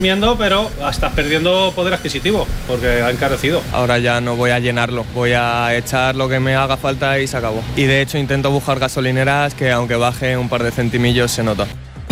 Pero estás perdiendo poder adquisitivo porque ha encarecido. Ahora ya no voy a llenarlo, voy a echar lo que me haga falta y se acabó. Y de hecho intento buscar gasolineras que aunque baje un par de centimillos se nota.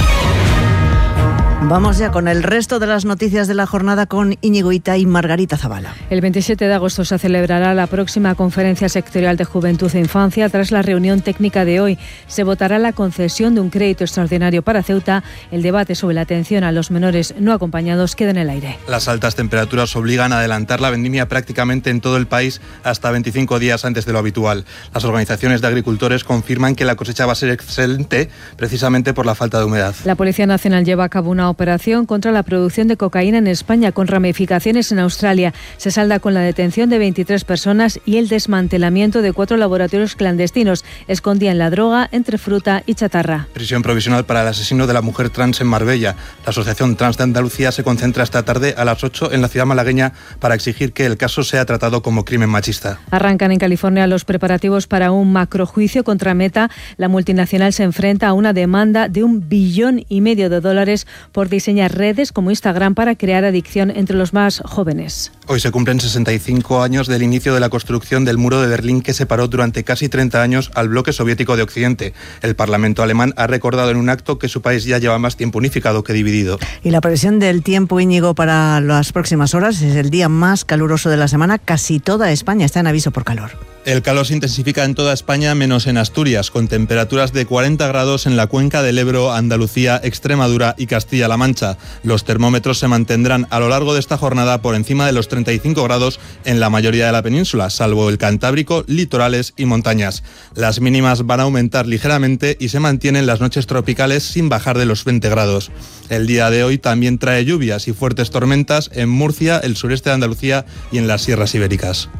Vamos ya con el resto de las noticias de la jornada con Íñigo Ita y Margarita Zavala. El 27 de agosto se celebrará la próxima Conferencia Sectorial de Juventud e Infancia. Tras la reunión técnica de hoy, se votará la concesión de un crédito extraordinario para Ceuta. El debate sobre la atención a los menores no acompañados queda en el aire. Las altas temperaturas obligan a adelantar la vendimia prácticamente en todo el país hasta 25 días antes de lo habitual. Las organizaciones de agricultores confirman que la cosecha va a ser excelente precisamente por la falta de humedad. La Policía Nacional lleva a cabo una operación contra la producción de cocaína en España con ramificaciones en Australia. Se salda con la detención de 23 personas y el desmantelamiento de 4 laboratorios clandestinos. Escondían la droga entre fruta y chatarra. Prisión provisional para el asesino de la mujer trans en Marbella. La Asociación Trans de Andalucía se concentra esta tarde a las 8 en la ciudad malagueña para exigir que el caso sea tratado como crimen machista. Arrancan en California los preparativos para un macrojuicio contra Meta. La multinacional se enfrenta a una demanda de $1,5 billones por diseñar redes como Instagram para crear adicción entre los más jóvenes. Hoy se cumplen 65 años del inicio de la construcción del muro de Berlín que separó durante casi 30 años al bloque soviético de Occidente. El Parlamento alemán ha recordado en un acto que su país ya lleva más tiempo unificado que dividido. Y la previsión del tiempo, Íñigo, para las próximas horas es el día más caluroso de la semana. Casi toda España está en aviso por calor. El calor se intensifica en toda España menos en Asturias, con temperaturas de 40 grados en la cuenca del Ebro, Andalucía, Extremadura y Castilla-La Mancha. Los termómetros se mantendrán a lo largo de esta jornada por encima de los 35 grados en la mayoría de la península, salvo el Cantábrico, litorales y montañas. Las mínimas van a aumentar ligeramente y se mantienen las noches tropicales sin bajar de los 20 grados. El día de hoy también trae lluvias y fuertes tormentas en Murcia, el sureste de Andalucía y en las sierras ibéricas.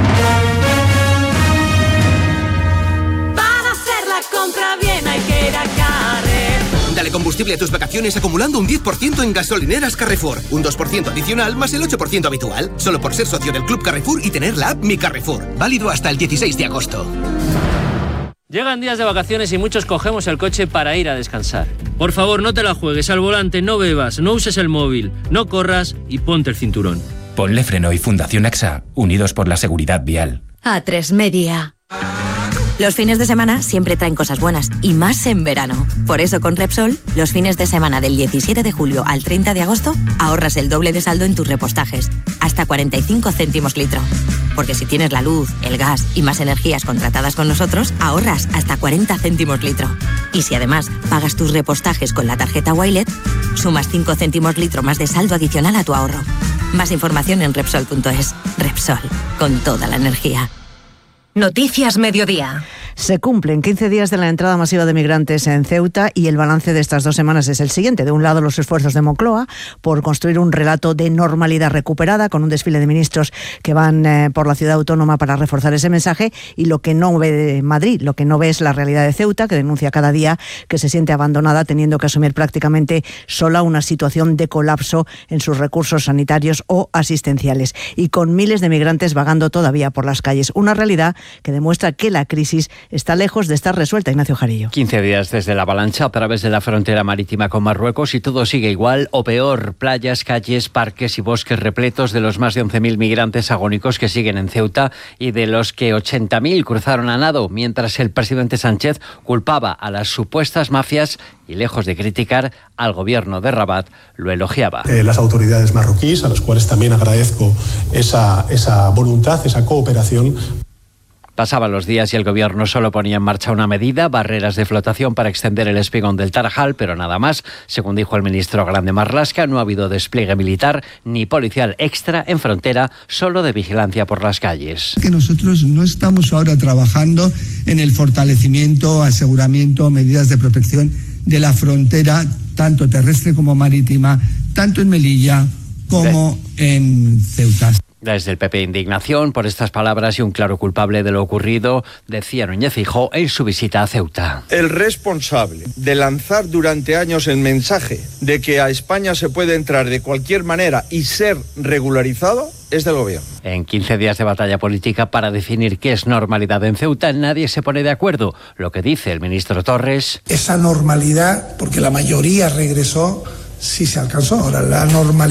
Dale combustible a tus vacaciones acumulando un 10% en gasolineras Carrefour. Un 2% adicional más el 8% habitual. Solo por ser socio del Club Carrefour y tener la app Mi Carrefour. Válido hasta el 16 de agosto. Llegan días de vacaciones y muchos cogemos el coche para ir a descansar. Por favor, no te la juegues al volante, no bebas, no uses el móvil, no corras y ponte el cinturón. Ponle Freno y Fundación AXA, unidos por la seguridad vial. A3 Media. Los fines de semana siempre traen cosas buenas, y más en verano. Por eso con Repsol, los fines de semana del 17 de julio al 30 de agosto, ahorras el doble de saldo en tus repostajes, hasta 45 céntimos litro. Porque si tienes la luz, el gas y más energías contratadas con nosotros, ahorras hasta 40 céntimos litro. Y si además pagas tus repostajes con la tarjeta Wilet, sumas 5 céntimos litro más de saldo adicional a tu ahorro. Más información en Repsol.es. Repsol, con toda la energía. Noticias Mediodía. Se cumplen 15 días de la entrada masiva de migrantes en Ceuta y el balance de estas 2 semanas es el siguiente. De un lado, los esfuerzos de Moncloa por construir un relato de normalidad recuperada con un desfile de ministros que van por la ciudad autónoma para reforzar ese mensaje, y lo que no ve de Madrid, lo que no ve es la realidad de Ceuta, que denuncia cada día que se siente abandonada, teniendo que asumir prácticamente sola una situación de colapso en sus recursos sanitarios o asistenciales, y con miles de migrantes vagando todavía por las calles. Una realidad que demuestra que la crisis está lejos de estar resuelta. Ignacio Jarillo. 15 días desde la avalancha a través de la frontera marítima con Marruecos y todo sigue igual o peor. Playas, calles, parques y bosques repletos de los más de 11.000 migrantes agónicos que siguen en Ceuta y de los que 80.000 cruzaron a nado, mientras el presidente Sánchez culpaba a las supuestas mafias y, lejos de criticar al gobierno de Rabat, lo elogiaba. Las autoridades marroquíes, a las cuales también agradezco esa voluntad, esa cooperación. Pasaban los días y el gobierno solo ponía en marcha una medida, barreras de flotación para extender el espigón del Tarajal, pero nada más. Según dijo el ministro Grande Marlaska, no ha habido despliegue militar ni policial extra en frontera, solo de vigilancia por las calles. Que nosotros no estamos ahora trabajando en el fortalecimiento, aseguramiento, medidas de protección de la frontera, tanto terrestre como marítima, tanto en Melilla como en Ceuta. Desde el PP, indignación por estas palabras y un claro culpable de lo ocurrido, decía Núñez Feijóo en su visita a Ceuta. El responsable de lanzar durante años el mensaje de que a España se puede entrar de cualquier manera y ser regularizado es del gobierno. En 15 días de batalla política para definir qué es normalidad en Ceuta, nadie se pone de acuerdo. Lo que dice el ministro Torres: esa normalidad, porque la mayoría regresó, sí se alcanzó. Ahora la normalidad